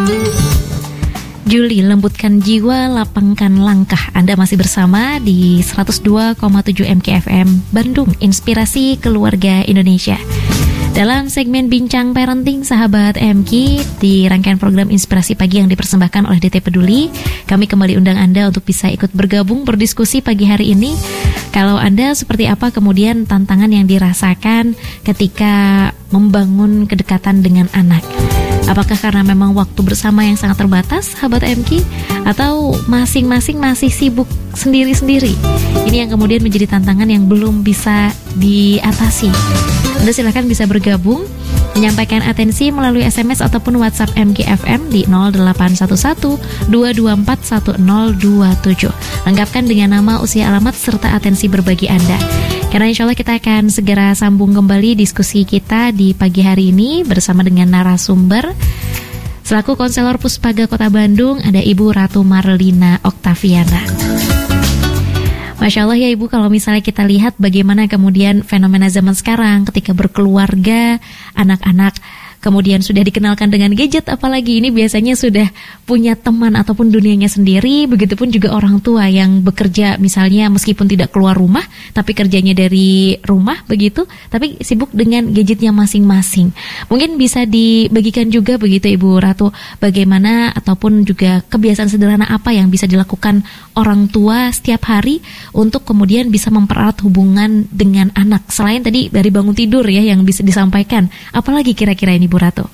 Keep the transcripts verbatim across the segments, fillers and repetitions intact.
Juli, lembutkan jiwa, lapangkan langkah. Anda masih bersama di seratus dua koma tujuh M K F M Bandung, Inspirasi Keluarga Indonesia. Dalam segmen Bincang Parenting Sahabat M K, di rangkaian program Inspirasi Pagi yang dipersembahkan oleh D T Peduli, kami kembali undang Anda untuk bisa ikut bergabung berdiskusi pagi hari ini. Kalau Anda seperti apa kemudian tantangan yang dirasakan ketika membangun kedekatan dengan anak? Apakah karena memang waktu bersama yang sangat terbatas, sahabat M K, atau masing-masing masih sibuk sendiri-sendiri? Ini yang kemudian menjadi tantangan yang belum bisa diatasi. Anda silakan bisa bergabung, menyampaikan atensi melalui S M S ataupun WhatsApp M K F M di nol delapan satu satu dua dua empat satu nol dua tujuh. Lengkapkan dengan nama, usia, alamat, serta atensi berbagi Anda. Karena insya Allah kita akan segera sambung kembali diskusi kita di pagi hari ini bersama dengan narasumber. Selaku konselor Puspaga Kota Bandung, ada Ibu Ratu Marlina Oktaviana. Masya Allah ya Ibu, kalau misalnya kita lihat bagaimana kemudian fenomena zaman sekarang ketika berkeluarga, anak-anak kemudian sudah dikenalkan dengan gadget, apalagi ini biasanya sudah punya teman ataupun dunianya sendiri. Begitupun juga orang tua yang bekerja misalnya meskipun tidak keluar rumah, tapi kerjanya dari rumah begitu, tapi sibuk dengan gadgetnya masing-masing. Mungkin bisa dibagikan juga begitu Ibu Ratu, bagaimana ataupun juga kebiasaan sederhana apa yang bisa dilakukan orang tua setiap hari untuk kemudian bisa mempererat hubungan dengan anak. Selain tadi dari bangun tidur ya yang bisa disampaikan, apalagi kira-kira ini Bu Ratu?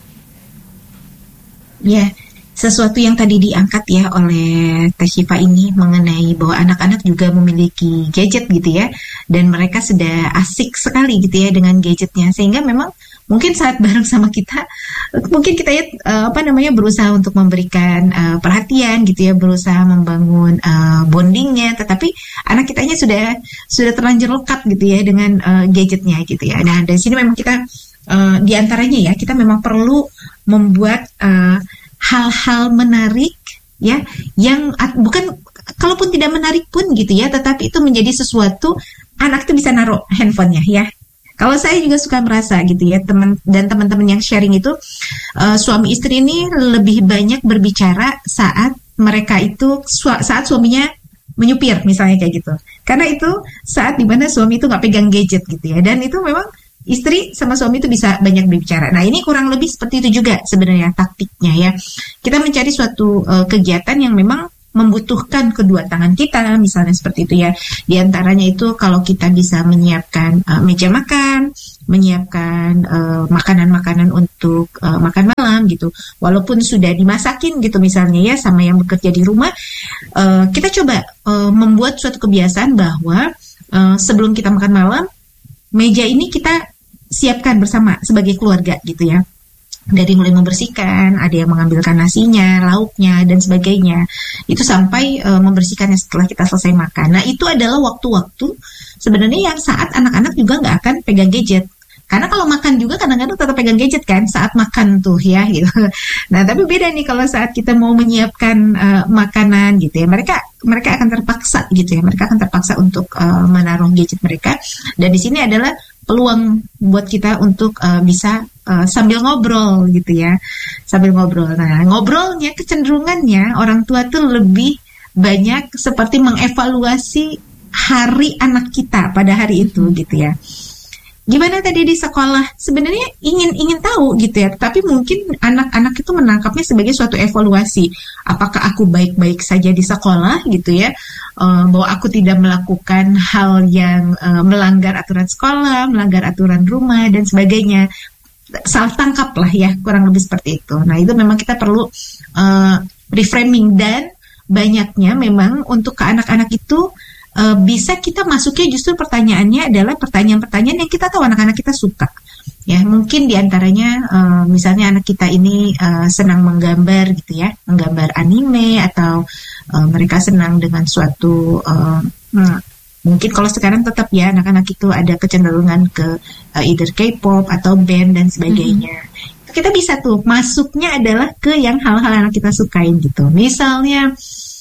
Ya, sesuatu yang tadi diangkat ya oleh Teh Syifa ini mengenai bahwa anak-anak juga memiliki gadget gitu ya, dan mereka sudah asik sekali gitu ya dengan gadgetnya, sehingga memang mungkin saat bareng sama kita, mungkin kita ya uh, apa namanya berusaha untuk memberikan uh, perhatian gitu ya, berusaha membangun uh, bondingnya, tetapi anak kitanya sudah sudah terlanjur lekat gitu ya dengan uh, gadgetnya gitu ya. Nah dari sini memang kita Uh, di antaranya ya kita memang perlu membuat uh, hal-hal menarik ya, yang at, bukan kalaupun tidak menarik pun gitu ya, tetapi itu menjadi sesuatu anak itu bisa naruh handphonenya ya. Kalau saya juga suka merasa gitu ya, teman dan teman-teman yang sharing itu uh, suami istri ini lebih banyak berbicara saat mereka itu su- saat suaminya menyupir misalnya kayak gitu, karena itu saat dimana suami itu nggak pegang gadget gitu ya, dan itu memang istri sama suami itu bisa banyak berbicara. Nah ini kurang lebih seperti itu juga sebenarnya taktiknya ya. Kita mencari suatu uh, kegiatan yang memang membutuhkan kedua tangan kita, misalnya seperti itu ya. Di antaranya itu kalau kita bisa menyiapkan uh, meja makan, menyiapkan uh, makanan-makanan untuk uh, makan malam gitu. Walaupun sudah dimasakin gitu misalnya ya sama yang bekerja di rumah, uh, kita coba uh, membuat suatu kebiasaan bahwa uh, sebelum kita makan malam, meja ini kita siapkan bersama sebagai keluarga gitu ya. Dari mulai membersihkan, ada yang mengambilkan nasinya, lauknya, dan sebagainya. Itu sampai e, membersihkannya setelah kita selesai makan. Nah itu adalah waktu-waktu sebenarnya yang saat anak-anak juga nggak akan pegang gadget. Karena kalau makan juga kadang-kadang tetap pegang gadget kan saat makan tuh ya gitu. Nah tapi beda nih kalau saat kita mau menyiapkan uh, makanan gitu ya. Mereka mereka akan terpaksa gitu ya. Mereka akan terpaksa untuk uh, menaruh gadget mereka. Dan di sini adalah peluang buat kita untuk uh, bisa uh, sambil ngobrol gitu ya. Sambil ngobrol. Nah ngobrolnya kecenderungannya orang tua tuh lebih banyak seperti mengevaluasi hari anak kita pada hari itu gitu ya. Gimana tadi di sekolah? Sebenarnya ingin ingin tahu gitu ya, tapi mungkin anak-anak itu menangkapnya sebagai suatu evaluasi. Apakah aku baik-baik saja di sekolah gitu ya? Uh, bahwa aku tidak melakukan hal yang uh, melanggar aturan sekolah, melanggar aturan rumah dan sebagainya. Salah tangkap lah ya, kurang lebih seperti itu. Nah itu memang kita perlu uh, reframing, dan banyaknya memang untuk ke anak-anak itu Uh, bisa kita masuknya justru pertanyaannya adalah pertanyaan-pertanyaan yang kita tahu anak-anak kita suka. Ya, mungkin diantaranya uh, misalnya anak kita ini uh, senang menggambar gitu ya, menggambar anime, atau uh, mereka senang dengan suatu uh, hmm, mungkin kalau sekarang tetap ya anak-anak itu ada kecenderungan ke uh, either K-pop atau band dan sebagainya. Mm-hmm. Kita bisa tuh masuknya adalah ke yang hal-hal anak kita sukain gitu. Misalnya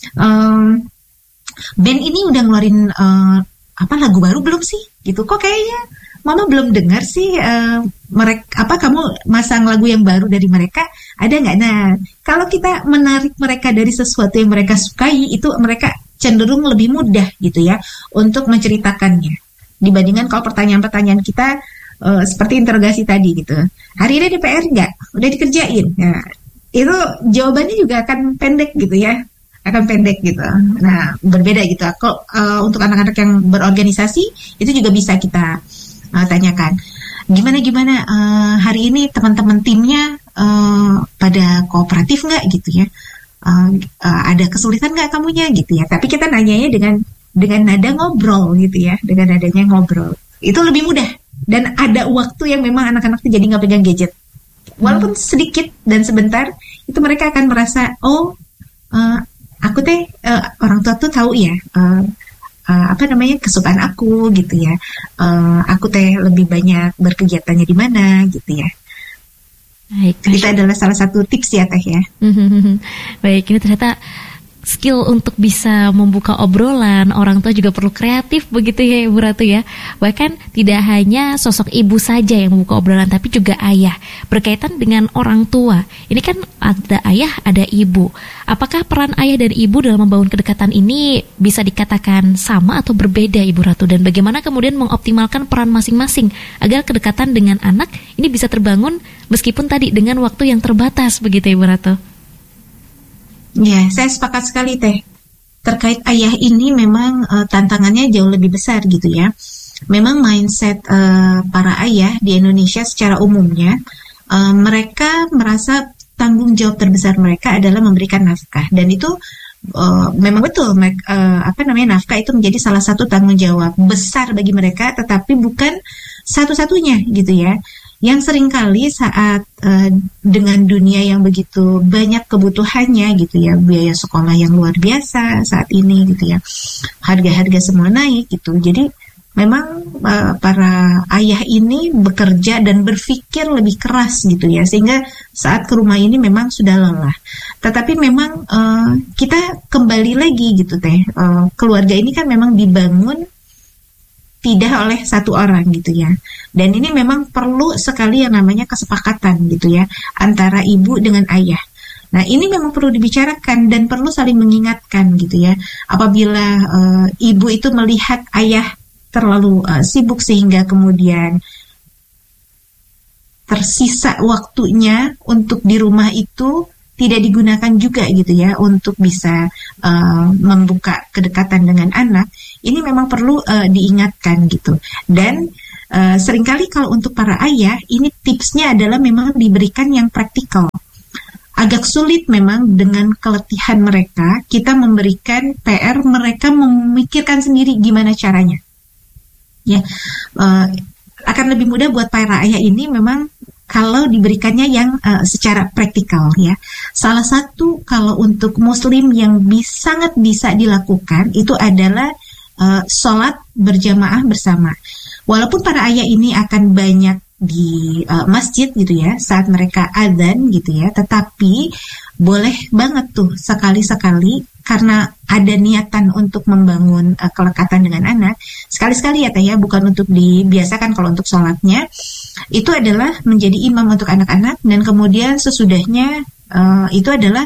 um, band ini udah ngeluarin uh, apa lagu baru belum sih? Gitu kok kayaknya Mama belum dengar sih uh, mereka apa kamu masang lagu yang baru dari mereka, ada nggak? Nah, kalau kita menarik mereka dari sesuatu yang mereka sukai, itu mereka cenderung lebih mudah gitu ya untuk menceritakannya dibandingkan kalau pertanyaan-pertanyaan kita uh, seperti interogasi tadi gitu. Hari ini ada P R nggak? Udah dikerjain? Nah, itu jawabannya juga akan pendek gitu ya, akan pendek gitu. Nah, berbeda gitu. Kalau uh, untuk anak-anak yang berorganisasi itu juga bisa kita uh, tanyakan. Gimana gimana uh, hari ini teman-teman timnya uh, pada kooperatif nggak gitu ya? Uh, uh, ada kesulitan nggak kamunya gitu ya? Tapi kita nanyanya dengan dengan nada ngobrol gitu ya, dengan nadanya ngobrol. Itu lebih mudah dan ada waktu yang memang anak-anak tuh jadi nggak pegang gadget. Walaupun sedikit dan sebentar, itu mereka akan merasa oh uh, aku teh uh, orang tua tuh tahu ya uh, uh, apa namanya kesukaan aku gitu ya. Uh, aku teh lebih banyak berkegiatannya di mana gitu ya. Baik, itu adalah salah satu tips ya Teh ya. Baik, ini ternyata skill untuk bisa membuka obrolan, orang tua juga perlu kreatif begitu ya Ibu Ratu ya. Bahkan tidak hanya sosok ibu saja yang membuka obrolan, tapi juga ayah. Berkaitan dengan orang tua, ini kan ada ayah, ada ibu. Apakah peran ayah dan ibu dalam membangun kedekatan ini bisa dikatakan sama atau berbeda Ibu Ratu? Dan bagaimana kemudian mengoptimalkan peran masing-masing agar kedekatan dengan anak ini bisa terbangun meskipun tadi dengan waktu yang terbatas begitu Ibu Ratu? Ya, saya sepakat sekali Teh. Terkait ayah ini memang uh, tantangannya jauh lebih besar gitu ya. Memang mindset uh, para ayah di Indonesia secara umumnya, uh, mereka merasa tanggung jawab terbesar mereka adalah memberikan nafkah. Dan itu uh, memang betul, uh, apa namanya nafkah itu menjadi salah satu tanggung jawab besar bagi mereka, tetapi bukan satu-satunya gitu ya. Yang seringkali saat uh, dengan dunia yang begitu banyak kebutuhannya gitu ya, biaya sekolah yang luar biasa saat ini gitu ya, harga-harga semua naik gitu. Jadi memang uh, para ayah ini bekerja dan berpikir lebih keras gitu ya, sehingga saat ke rumah ini memang sudah lelah. Tetapi memang uh, kita kembali lagi gitu Teh, uh, keluarga ini kan memang dibangun tidak oleh satu orang gitu ya. Dan ini memang perlu sekali yang namanya kesepakatan gitu ya antara ibu dengan ayah. Nah, ini memang perlu dibicarakan dan perlu saling mengingatkan gitu ya. Apabila uh, ibu itu melihat ayah terlalu uh, sibuk sehingga kemudian tersisa waktunya untuk di rumah itu tidak digunakan juga gitu ya untuk bisa uh, membuka kedekatan dengan anak, ini memang perlu uh, diingatkan gitu. Dan uh, seringkali kalau untuk para ayah, ini tipsnya adalah memang diberikan yang praktikal. Agak sulit memang dengan keletihan mereka, kita memberikan P R mereka memikirkan sendiri gimana caranya. Ya, uh, akan lebih mudah buat para ayah ini memang kalau diberikannya yang uh, secara praktikal ya. Salah satu kalau untuk muslim yang bisa, sangat bisa dilakukan itu adalah uh, sholat berjamaah bersama. Walaupun para ayah ini akan banyak di uh, masjid gitu ya saat mereka adzan gitu ya, tetapi boleh banget tuh sekali-sekali karena ada niatan untuk membangun uh, kelekatan dengan anak, sekali-sekali ya Teh ya, bukan untuk dibiasakan. Kalau untuk sholatnya itu adalah menjadi imam untuk anak-anak, dan kemudian sesudahnya uh, itu adalah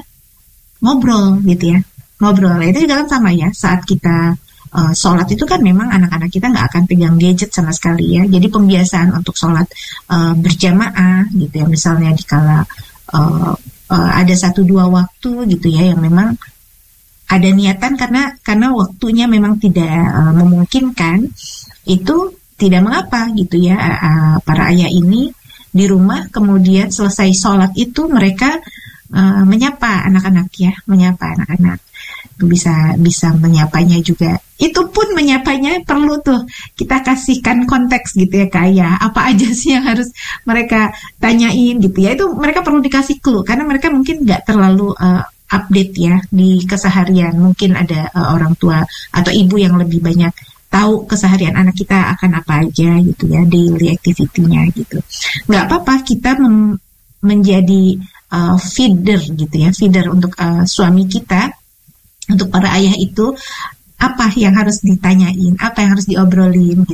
ngobrol gitu ya, ngobrol. Itu juga kan sama ya, saat kita uh, sholat itu kan memang anak-anak kita nggak akan pegang gadget sama sekali ya. Jadi pembiasaan untuk sholat uh, berjamaah gitu ya, misalnya dikala uh, uh, ada satu dua waktu gitu ya yang memang ada niatan karena karena waktunya memang tidak uh, memungkinkan, itu tidak mengapa gitu ya. Uh, para ayah ini di rumah kemudian selesai sholat itu mereka uh, menyapa anak-anak ya, menyapa anak-anak, bisa bisa menyapanya juga. Itu pun menyapanya perlu tuh kita kasihkan konteks gitu ya ke ayah, apa aja sih yang harus mereka tanyain gitu ya. Itu mereka perlu dikasih clue karena mereka mungkin nggak terlalu uh, update ya di keseharian. Mungkin ada uh, orang tua atau ibu yang lebih banyak tahu keseharian anak kita akan apa aja gitu ya, daily activity-nya gitu. Nggak apa-apa kita mem- menjadi uh, feeder gitu ya, feeder untuk uh, suami kita, untuk para ayah itu apa yang harus ditanyain, apa yang harus diobrolin gitu ya.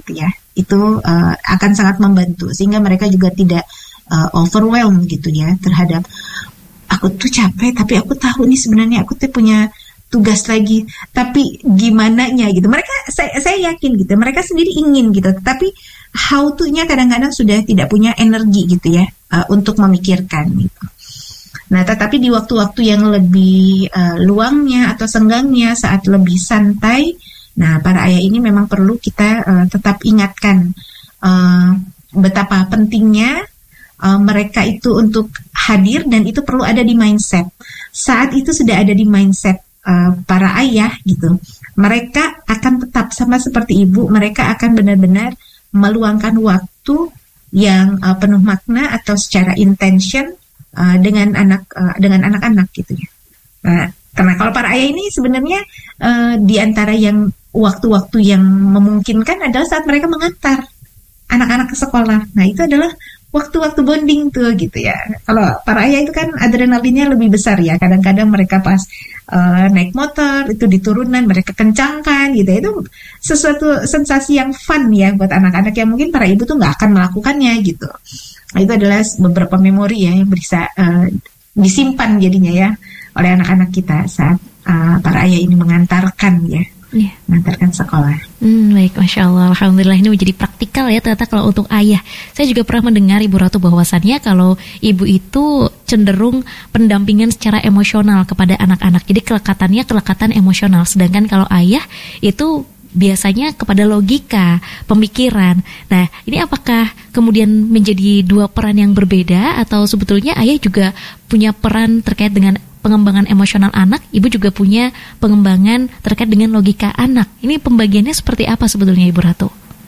itu uh, akan sangat membantu sehingga mereka juga tidak uh, overwhelmed gitu ya terhadap aku tuh capek tapi aku tahu nih sebenarnya aku tuh punya tugas lagi tapi gimana nya gitu. Mereka saya, saya yakin gitu mereka sendiri ingin gitu tapi how to-nya kadang-kadang sudah tidak punya energi gitu ya uh, untuk memikirkan gitu. Nah, tetapi di waktu-waktu yang lebih uh, luangnya atau senggangnya saat lebih santai, nah para ayah ini memang perlu kita uh, tetap ingatkan uh, betapa pentingnya uh, mereka itu untuk hadir dan itu perlu ada di mindset. Saat itu sudah ada di mindset uh, para ayah gitu, mereka akan tetap sama seperti ibu, mereka akan benar-benar meluangkan waktu yang uh, penuh makna atau secara intention Uh, dengan anak uh, dengan anak-anak gitu ya. Nah, karena kalau para ayah ini sebenarnya uh, di antara yang waktu-waktu yang memungkinkan adalah saat mereka mengantar anak-anak ke sekolah. Nah, itu adalah waktu-waktu bonding tuh gitu ya. Kalau para ayah itu kan adrenalinnya lebih besar ya. Kadang-kadang mereka pas uh, naik motor itu di turunan mereka kencangkan gitu. Itu sesuatu sensasi yang fun ya buat anak-anak yang mungkin para ibu tuh nggak akan melakukannya gitu. Itu adalah beberapa memori ya yang bisa uh, disimpan jadinya ya oleh anak-anak kita saat uh, para ayah ini mengantarkan ya, yeah. mengantarkan sekolah. Hmm, baik, Masya Allah, Alhamdulillah ini menjadi praktikal ya ternyata kalau untuk ayah. Saya juga pernah mendengar Ibu Ratu bahwasannya kalau ibu itu cenderung pendampingan secara emosional kepada anak-anak. Jadi kelekatannya kelekatan emosional, sedangkan kalau ayah itu biasanya kepada logika, pemikiran. Nah, ini apakah kemudian menjadi dua peran yang berbeda atau sebetulnya ayah juga punya peran terkait dengan pengembangan emosional anak, ibu juga punya pengembangan terkait dengan logika anak. Ini pembagiannya seperti apa sebetulnya Ibu Ratu?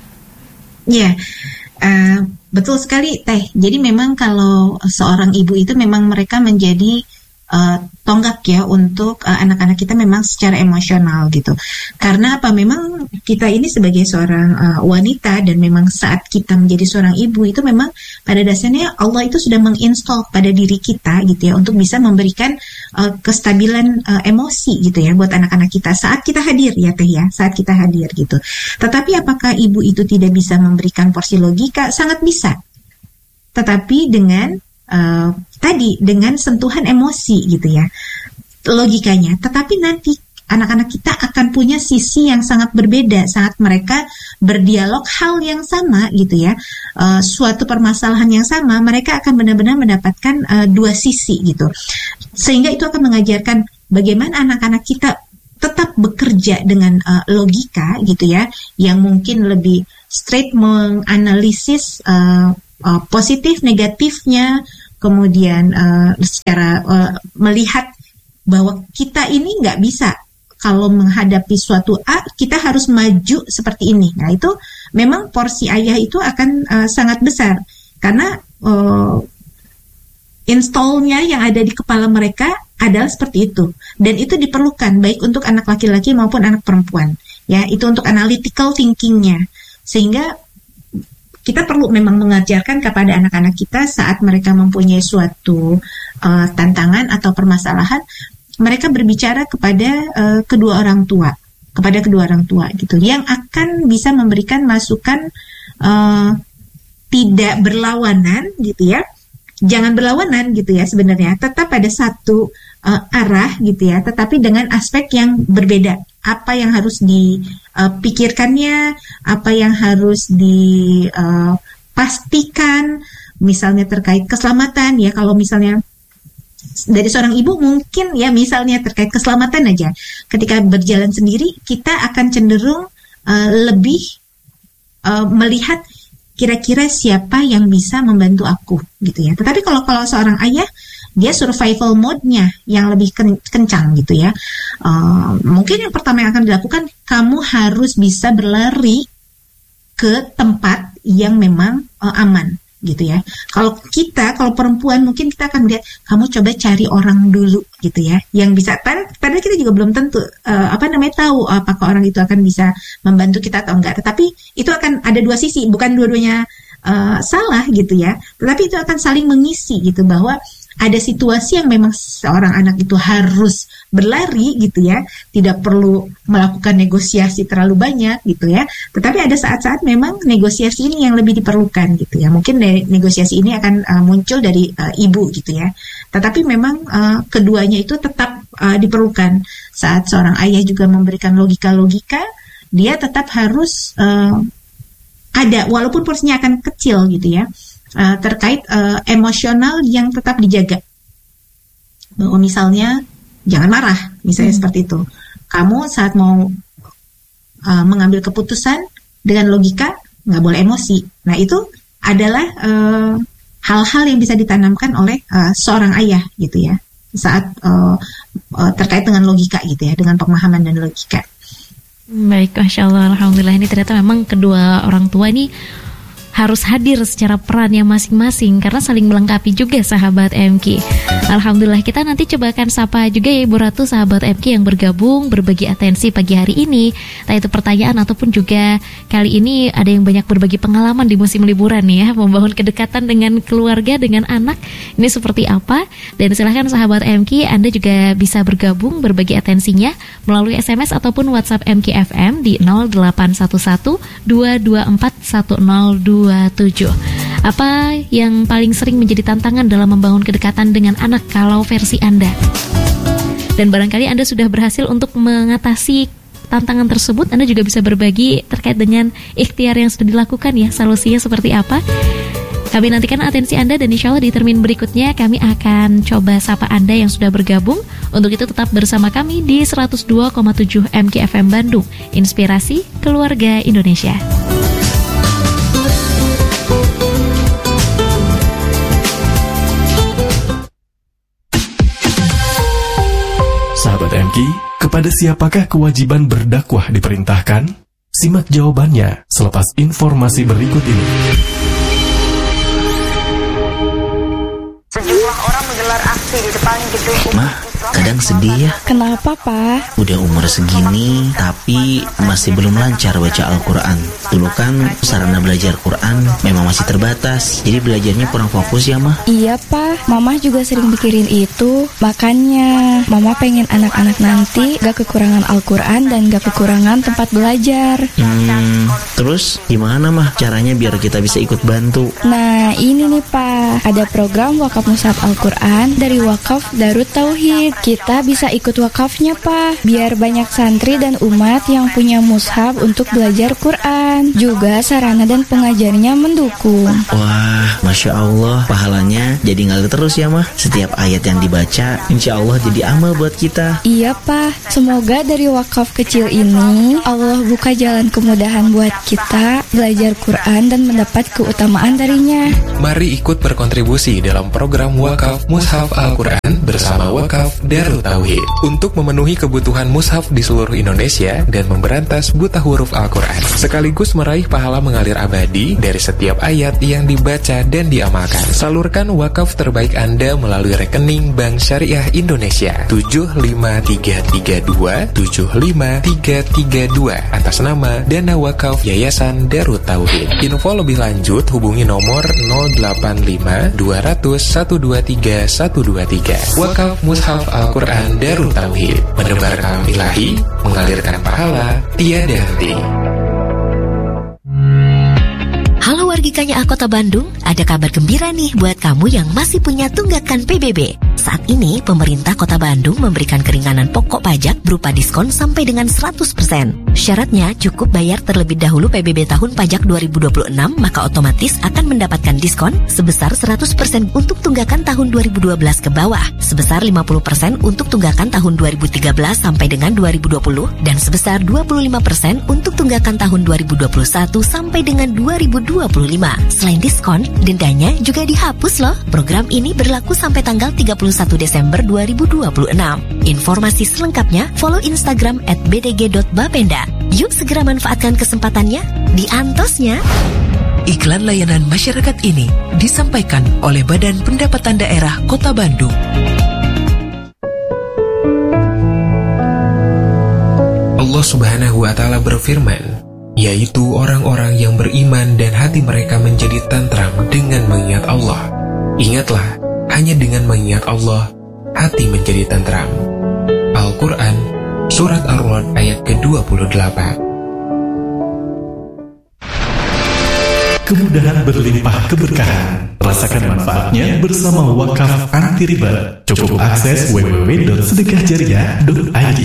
Ya, yeah, uh, betul sekali Teh. Jadi memang kalau seorang ibu itu memang mereka menjadi Uh, tonggak ya untuk uh, anak-anak kita memang secara emosional gitu. Karena apa? Memang kita ini sebagai seorang uh, wanita dan memang saat kita menjadi seorang ibu itu memang pada dasarnya Allah itu sudah menginstall pada diri kita gitu ya untuk bisa memberikan uh, kestabilan uh, emosi gitu ya buat anak-anak kita saat kita hadir ya Teh ya, saat kita hadir gitu. Tetapi apakah ibu itu tidak bisa memberikan porsi logika? Sangat bisa. Tetapi dengan Uh, tadi dengan sentuhan emosi gitu ya logikanya, tetapi nanti anak-anak kita akan punya sisi yang sangat berbeda saat mereka berdialog hal yang sama gitu ya, uh, suatu permasalahan yang sama mereka akan benar-benar mendapatkan uh, dua sisi gitu, sehingga itu akan mengajarkan bagaimana anak-anak kita tetap bekerja dengan uh, logika gitu ya, yang mungkin lebih straight menganalisis uh, Uh, positif negatifnya, kemudian uh, secara uh, melihat bahwa kita ini nggak bisa kalau menghadapi suatu A kita harus maju seperti ini. Nah itu memang porsi ayah itu akan uh, sangat besar karena uh, installnya yang ada di kepala mereka adalah seperti itu, dan itu diperlukan baik untuk anak laki-laki maupun anak perempuan ya, itu untuk analytical thinkingnya, sehingga kita perlu memang mengajarkan kepada anak-anak kita saat mereka mempunyai suatu uh, tantangan atau permasalahan, mereka berbicara kepada uh, kedua orang tua, kepada kedua orang tua gitu, yang akan bisa memberikan masukan uh, tidak berlawanan gitu ya, jangan berlawanan gitu ya sebenarnya, tetap pada satu uh, arah gitu ya, tetapi dengan aspek yang berbeda. Apa yang harus dipikirkannya, uh, apa yang harus dipastikan, uh, misalnya terkait keselamatan ya. Kalau misalnya dari seorang ibu mungkin ya misalnya terkait keselamatan aja, ketika berjalan sendiri kita akan cenderung uh, lebih uh, melihat kira-kira siapa yang bisa membantu aku gitu ya. Tetapi kalau kalau seorang ayah, dia survival mode-nya yang lebih kencang gitu ya. Uh, mungkin yang pertama yang akan dilakukan, kamu harus bisa berlari ke tempat yang memang uh, aman gitu ya. Kalau kita, kalau perempuan mungkin kita akan melihat, kamu coba cari orang dulu gitu ya, yang bisa. Padahal kita juga belum tentu uh, apa namanya tahu apakah orang itu akan bisa membantu kita atau enggak. Tetapi itu akan ada dua sisi, bukan dua-duanya uh, salah gitu ya. Tetapi itu akan saling mengisi gitu, bahwa ada situasi yang memang seorang anak itu harus berlari gitu ya, tidak perlu melakukan negosiasi terlalu banyak gitu ya. Tetapi ada saat-saat memang negosiasi ini yang lebih diperlukan gitu ya. Mungkin negosiasi ini akan uh, muncul dari uh, ibu gitu ya. Tetapi memang uh, keduanya itu tetap uh, diperlukan. Saat seorang ayah juga memberikan logika-logika, dia tetap harus uh, ada, walaupun porsinya akan kecil gitu ya. Uh, terkait uh, emosional yang tetap dijaga. Bahwa misalnya jangan marah, misalnya hmm. seperti itu. Kamu saat mau uh, mengambil keputusan dengan logika, nggak boleh emosi. Nah itu adalah uh, hal-hal yang bisa ditanamkan oleh uh, seorang ayah gitu ya. Saat uh, uh, terkait dengan logika gitu ya, dengan pemahaman dan logika. Baik, Masya Allah, Alhamdulillah, ini ternyata memang kedua orang tua ini harus hadir secara perannya masing-masing karena saling melengkapi juga sahabat M K. Alhamdulillah, kita nanti coba akan sapa juga ya Ibu Ratu, sahabat M K yang bergabung berbagi atensi pagi hari ini, entah itu pertanyaan ataupun juga kali ini ada yang banyak berbagi pengalaman di musim liburan nih ya, membangun kedekatan dengan keluarga, dengan anak, ini seperti apa. Dan silahkan sahabat M K, Anda juga bisa bergabung berbagi atensinya melalui S M S ataupun WhatsApp M K F M di nol delapan satu satu dua dua empat satu nol dua tujuh. Apa yang paling sering menjadi tantangan dalam membangun kedekatan dengan anak kalau versi Anda? Dan barangkali Anda sudah berhasil untuk mengatasi tantangan tersebut, Anda juga bisa berbagi terkait dengan ikhtiar yang sudah dilakukan ya, solusinya seperti apa. Kami nantikan atensi Anda dan insya Allah di termin berikutnya kami akan coba sapa Anda yang sudah bergabung. Untuk itu tetap bersama kami di seratus dua koma tujuh M K F M Bandung, Inspirasi Keluarga Indonesia. Sahabat M K, kepada siapakah kewajiban berdakwah diperintahkan? Simak jawabannya selepas informasi berikut ini. Sejumlah orang menggelar aksi di depan gedung Ma, kadang sedih ya. Kenapa, Pak? Udah umur segini, tapi masih belum lancar baca Al-Quran. Dulu kan sarana belajar Quran memang masih terbatas, jadi belajarnya kurang fokus ya, Ma. Iya, Pak. Mama juga sering mikirin itu. Makanya, Mama pengen anak-anak nanti gak kekurangan Al-Quran dan gak kekurangan tempat belajar. Hmm, terus gimana, Ma, caranya biar kita bisa ikut bantu? Nah, ini nih, Pak. Ada program wakaf mushaf Al-Quran dari Wakaf Darut Tauhid. Kita bisa ikut wakafnya, Pak, biar banyak santri dan umat yang punya mushaf untuk belajar Quran. Juga sarana dan pengajarnya mendukung. Wah, Masya Allah, pahalanya jadi ngalir terus ya, Mah. Setiap ayat yang dibaca, insya Allah jadi amal buat kita. Iya, Pak. Semoga dari wakaf kecil ini Allah buka jalan kemudahan buat kita belajar Quran dan mendapat keutamaan darinya. Mari ikut berkontribusi dalam program Wakaf Mushaf Al-Quran bersama Wakaf Darut Tauhid untuk memenuhi kebutuhan mushaf di seluruh Indonesia dan memberantas buta huruf Al-Quran, sekaligus meraih pahala mengalir abadi dari setiap ayat yang dibaca dan diamalkan. Salurkan wakaf terbaik Anda melalui rekening Bank Syariah Indonesia tujuh lima tiga tiga dua tujuh lima tiga tiga dua atas nama Dana Wakaf Yayasan Darut Tauhid. Info lebih lanjut hubungi nomor nol delapan lima dua nol nol satu dua tiga satu dua tiga. Wakaf Mushaf Al-Quran Darut Tauhid, menebar kalam ilahi, mengalirkan pahala tiada henti. Halo wargi K N Y A Kota Bandung, ada kabar gembira nih buat kamu yang masih punya tunggakan P B B. Saat ini, pemerintah Kota Bandung memberikan keringanan pokok pajak berupa diskon sampai dengan seratus persen. Syaratnya cukup bayar terlebih dahulu P B B tahun pajak dua ribu dua puluh enam, maka otomatis akan mendapatkan diskon sebesar seratus persen untuk tunggakan tahun dua ribu dua belas ke bawah, sebesar lima puluh persen untuk tunggakan tahun dua ribu tiga belas sampai dengan dua ribu dua puluh, dan sebesar dua puluh lima persen untuk tunggakan tahun dua ribu dua puluh satu sampai dengan dua ribu dua puluh lima. Selain diskon, dendanya juga dihapus loh. Program ini berlaku sampai tanggal tiga puluh satu Desember dua ribu dua puluh enam. Informasi selengkapnya follow Instagram at b d g dot bapenda. Yuk segera manfaatkan kesempatannya di Antosnya. Iklan layanan masyarakat ini disampaikan oleh Badan Pendapatan Daerah Kota Bandung. Allah Subhanahu wa Ta'ala berfirman, yaitu orang-orang yang beriman dan hati mereka menjadi tentram dengan mengingat Allah. Ingatlah, Hanya dengan mengingat Allah, hati menjadi tentram. Al-Quran, Surat Ar-Ra'd ayat ke dua puluh delapan. Kemudahan berlimpah keberkahan. Rasakan manfaatnya bersama Wakaf Anti Riba. Cukup akses w w w titik sedekah jariah titik i d.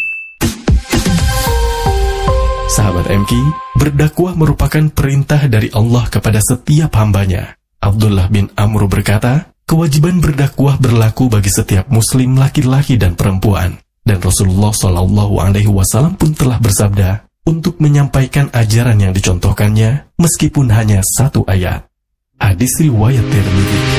Sahabat M K, berdakwah merupakan perintah dari Allah kepada setiap hambanya. Abdullah bin Amr berkata, kewajiban berdakwah berlaku bagi setiap muslim laki-laki dan perempuan. Dan Rasulullah shallallahu alaihi wasallam pun telah bersabda untuk menyampaikan ajaran yang dicontohkannya meskipun hanya satu ayat. Hadis riwayat Tirmidzi.